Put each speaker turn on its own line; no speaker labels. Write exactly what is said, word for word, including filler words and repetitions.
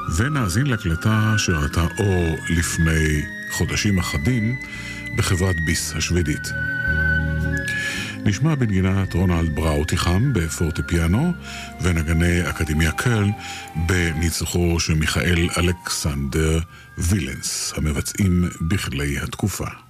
ונאזין להקלטה שראתה אור לפני חודשים אחדים בחברת ביס השוודית. נשמע בנגינת רונלד בראוטיחם בפורטפיאנו ונגני אקדמיה קלן בניצוחו של מיכאל אלכסנדר וילנס, המבצעים בכלי התקופה.